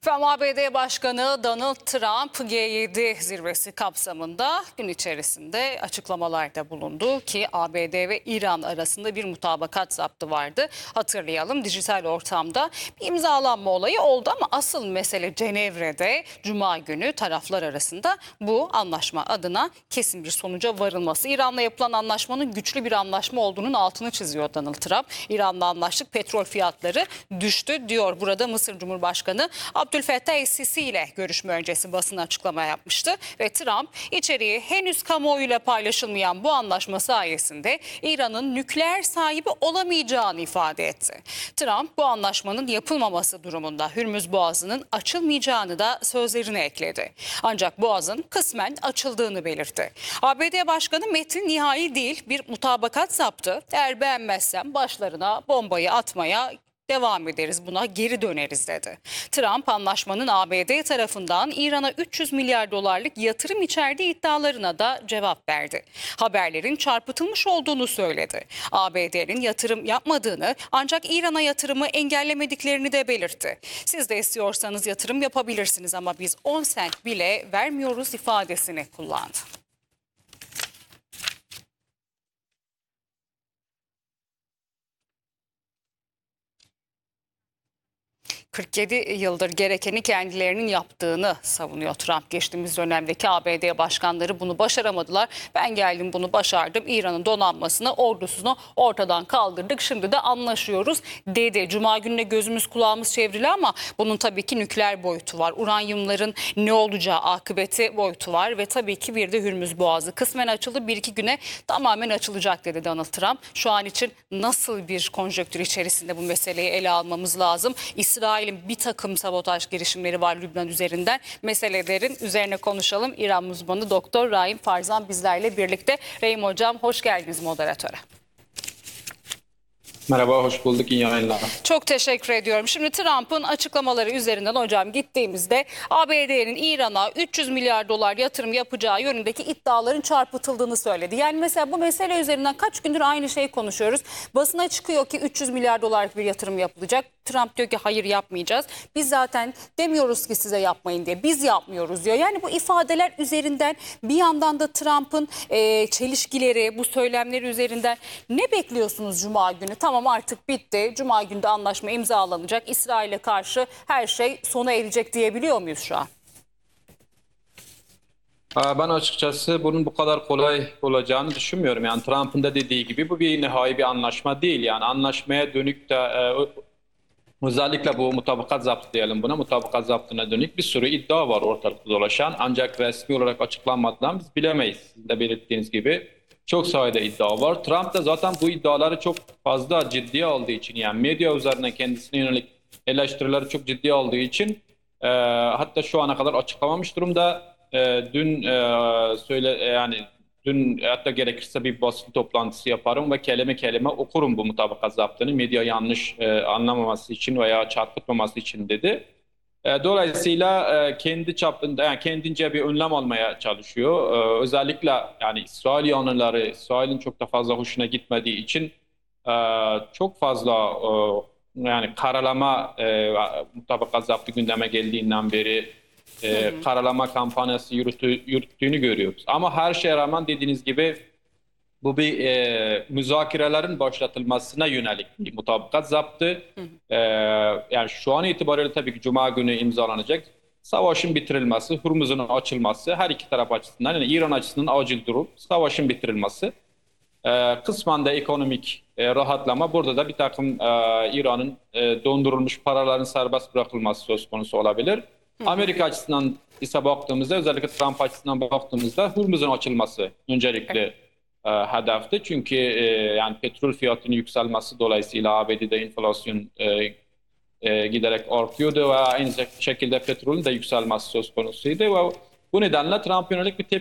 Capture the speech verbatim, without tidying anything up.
A B D Başkanı Donald Trump G yedi zirvesi kapsamında gün içerisinde açıklamalarda bulundu ki A B D ve İran arasında bir mutabakat zaptı vardı. Hatırlayalım, dijital ortamda bir imzalanma olayı oldu ama asıl mesele Cenevre'de Cuma günü taraflar arasında bu anlaşma adına kesin bir sonuca varılması. İran'la yapılan anlaşmanın güçlü bir anlaşma olduğunun altını çiziyor Donald Trump. İran'la anlaştık, petrol fiyatları düştü diyor. Burada Mısır Cumhurbaşkanı Abdülfettah Es-Sisi ile görüşme öncesi basın açıklama yapmıştı ve Trump içeriği henüz kamuoyuyla paylaşılmayan bu anlaşma sayesinde İran'ın nükleer sahibi olamayacağını ifade etti. Trump bu anlaşmanın yapılmaması durumunda Hürmüz Boğazı'nın açılmayacağını da sözlerine ekledi. Ancak Boğaz'ın kısmen açıldığını belirtti. A B D Başkanı metni nihai değil, bir mutabakat zaptı. Eğer beğenmezsem başlarına bombayı atmaya devam ederiz, buna geri döneriz dedi. Trump anlaşmanın A B D tarafından İran'a üç yüz milyar dolarlık yatırım içerdiği iddialarına da cevap verdi. Haberlerin çarpıtılmış olduğunu söyledi. A B D'nin yatırım yapmadığını ancak İran'a yatırımı engellemediklerini de belirtti. Siz de istiyorsanız yatırım yapabilirsiniz ama biz on sent bile vermiyoruz ifadesini kullandı. kırk yedi yıldır gerekeni kendilerinin yaptığını savunuyor Trump. Geçtiğimiz dönemdeki A B D başkanları bunu başaramadılar. Ben geldim, bunu başardım. İran'ın donanmasını, ordusunu ortadan kaldırdık. Şimdi de anlaşıyoruz dedi. Cuma gününe gözümüz kulağımız çevrili ama bunun tabii ki nükleer boyutu var. Uranyumların ne olacağı akıbeti boyutu var ve tabii ki bir de Hürmüz Boğazı kısmen açıldı. Bir iki güne tamamen açılacak dedi Donald Trump. Şu an için nasıl bir konjonktür içerisinde bu meseleyi ele almamız lazım? İsrail bir takım sabotaj girişimleri var Lübnan üzerinden. Meselelerin üzerine konuşalım. İran uzmanı Doktor Rahim Farzan bizlerle birlikte. Rahim Hocam, hoş geldiniz moderatöre. Merhaba, hoş bulduk. İyi yayınlar. Çok teşekkür ediyorum. Şimdi Trump'ın açıklamaları üzerinden hocam gittiğimizde A B D'nin İran'a üç yüz milyar dolar yatırım yapacağı yönündeki iddiaların çarpıtıldığını söyledi. Yani mesela bu mesele üzerinden kaç gündür aynı şeyi konuşuyoruz. Basına çıkıyor ki üç yüz milyar dolarlık bir yatırım yapılacak. Trump diyor ki hayır, yapmayacağız. Biz zaten demiyoruz ki size yapmayın diye. Biz yapmıyoruz diyor. Yani bu ifadeler üzerinden bir yandan da Trump'ın e, çelişkileri, bu söylemleri üzerinden ne bekliyorsunuz Cuma günü? Tamam, artık bitti. Cuma günü de anlaşma imzalanacak. İsrail'e karşı her şey sona erecek diyebiliyor muyuz şu an? Ben açıkçası bunun bu kadar kolay olacağını düşünmüyorum. Yani Trump'ın da dediği gibi bu bir nihai bir anlaşma değil. Yani anlaşmaya dönük de özellikle bu mutabakat zaptı diyelim buna. Mutabakat zaptına dönük bir sürü iddia var ortalıkta dolaşan. Ancak resmi olarak açıklanmadan biz bilemeyiz. Sizin de belirttiğiniz gibi çok sayıda iddia var. Trump da zaten bu iddiaları çok fazla ciddiye aldığı için, yani medya üzerinden kendisine yönelik eleştirileri çok ciddiye aldığı için e, hatta şu ana kadar açıklamamış durumda. E, dün e, söyle yani Dün hatta gerekirse bir basın toplantısı yaparım ve kelime kelime okurum bu mutabakat zaptını, medya yanlış e, anlamaması için veya çarpıtmaması için dedi. E, dolayısıyla e, kendi çapında, yani kendince bir önlem almaya çalışıyor. E, özellikle yani İsrail yanlıları, İsrail'in çok da fazla hoşuna gitmediği için e, çok fazla e, yani karalama e, mutabakat zaptı gündeme geldiğinden beri e, karalama kampanyası yürütü, yürüttüğünü görüyoruz. Ama her şeye rağmen dediğiniz gibi bu bir e, müzakerelerin başlatılmasına yönelik bir mutabakat zaptı. E, yani şu an itibariyle tabii ki Cuma günü imzalanacak. Savaşın bitirilmesi, Hürmüz'ün açılması her iki taraf açısından, yani İran açısından acil durum, savaşın bitirilmesi. E, kısmen de ekonomik e, rahatlama. Burada da bir takım e, İran'ın e, dondurulmuş paraların serbest bırakılması söz konusu olabilir. Amerika açısından ise baktığımızda, özellikle Trump açısından baktığımızda Hürmüz'ün açılması öncelikli e, hedefti. Çünkü e, yani petrol fiyatının yükselmesi dolayısıyla A B D'de enflasyon e, e, giderek artıyordu ve aynı şekilde petrolün de yükselmesi söz konusuydu ve bu nedenle Trump yönelik bir tepki